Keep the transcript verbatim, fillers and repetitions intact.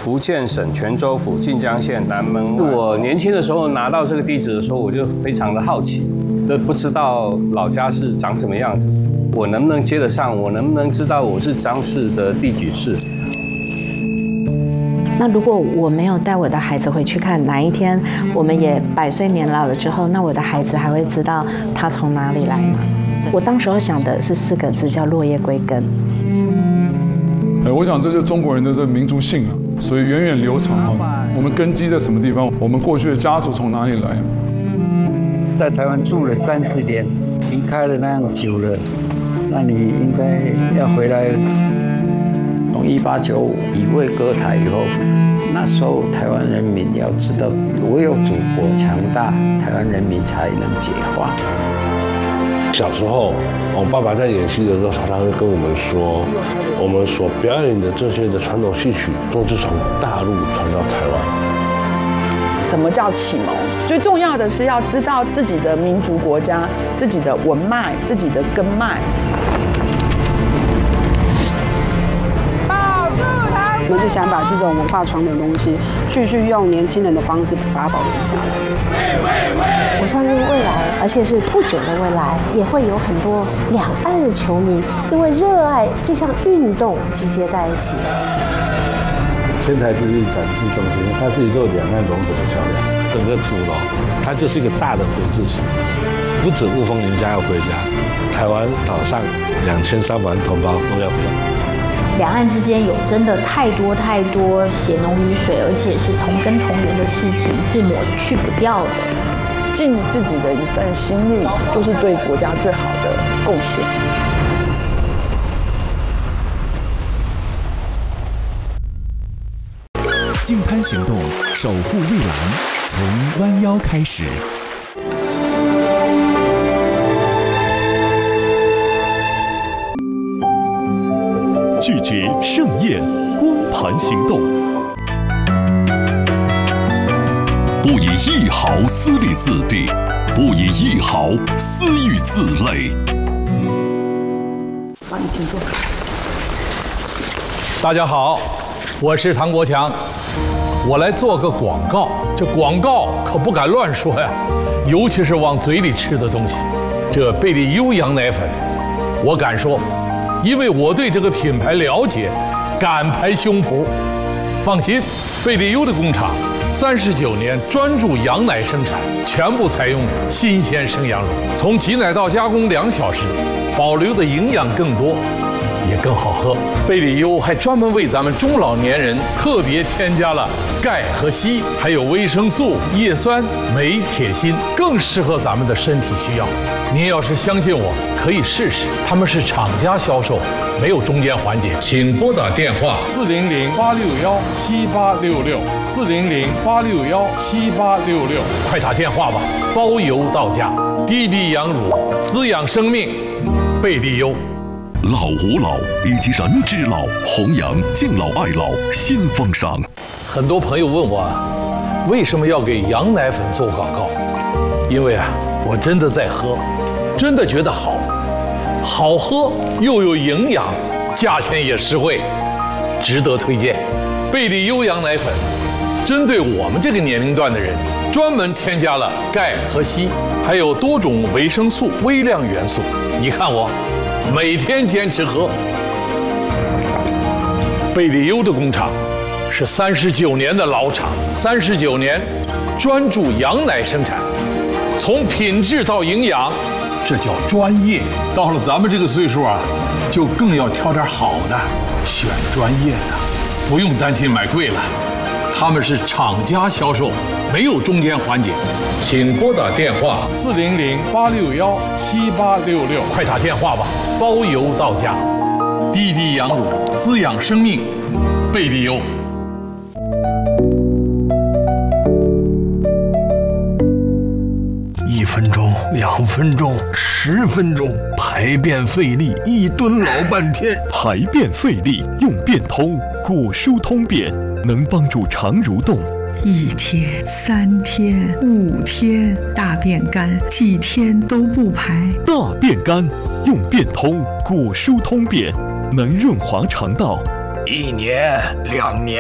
福建省泉州府晋江县南门外。我年轻的时候拿到这个地址的时候，我就非常的好奇，都不知道老家是长什么样子，我能不能接得上？我能不能知道我是张氏的第几世？ 那如果我没有带我的孩子回去看，哪一天我们也百岁年老了之后，那我的孩子还会知道他从哪里来吗？我当时候想的是四个字，叫落叶归根。 呃，我想这就是中国人的这民族性啊，所以源远流长啊。我们根基在什么地方？我们过去的家族从哪里来？ 在台湾住了三十年，离开了那样久了，那你应该要回来。从一八九五乙未割台以后，那时候台湾人民要知道，唯有祖国强大，台湾人民才能解放。 小时候，我爸爸在演戏的时候，常常会跟我们说，我们所表演的这些的传统戏曲，都是从大陆传到台湾。 什么叫启蒙？最重要的是要知道自己的民族国家、自己的文脉、自己的根脉。 我们就想把这种文化传统的东西，继续用年轻人的方式把它保存下来。 我相信未来，而且是不久的未来，也会有很多两岸的球迷因为热爱这项运动集结在一起。 千台之力展示中心，它是一座两岸融合的桥梁。 整个土楼，它就是一个大的回字形，不止雾峰林家要回家，台湾岛上两千三百万同胞都要回来。 两岸之间有真的太多太多血浓于水，而且是同根同源的事情，是抹去不掉的。 尽自己的一份心力，就是对国家最好的贡献。 净滩行动，守护蔚蓝，从弯腰开始。 拒绝盛宴，光盘行动。不以一毫私利自弊，不以一毫私欲自累。 好，你请坐。 大家好，我是唐国强，我来做个广告。这广告可不敢乱说呀，尤其是往嘴里吃的东西。这贝利优羊奶粉，我敢说。因为我对这个品牌了解，敢拍胸脯。放心，贝利优的工厂三十九年专注羊奶生产，全部采用新鲜生羊乳，从挤奶到加工两小时，保留的营养更多，也更好喝。贝利优还专门为咱们中老年人特别添加了钙和硒，还有维生素、叶酸、镁、铁、锌，更适合咱们的身体需要。您要是相信我，可以试试。他们是厂家销售，没有中间环节。请拨打电话四零零八六幺七八六六四零零八六幺七八六六，快打电话吧，包邮到家。滴滴羊乳滋养生命，贝利优。 老吾老以及人之老，弘扬敬老爱老新风尚。 很多朋友问我，为什么要给羊奶粉做广告？因为啊，我真的在喝。真的觉得好，好喝又有营养，价钱也实惠，值得推荐。贝利优羊奶粉，针对我们这个年龄段的人，专门添加了钙和硒，还有多种维生素、微量元素。你看我，每天坚持喝。贝利优的工厂是三十九年的老厂，三十九年专注羊奶生产，从品质到营养。这叫专业。到了咱们这个岁数啊，就更要挑点好的，选专业的，不用担心买贵了。他们是厂家销售，没有中间环节。请拨打电话四零零八六幺七八六六，快打电话吧，包邮到家。滴滴羊乳滋养生命，贝利优。 一分钟，两分钟，十分钟，排便费力，一蹲老半天。 排便费力，用便通果舒通便，能帮助肠蠕动。 一天、三天、五天，大便干，几天都不排。 大便干，用便通果舒通便，能润滑肠道。 一年、两年。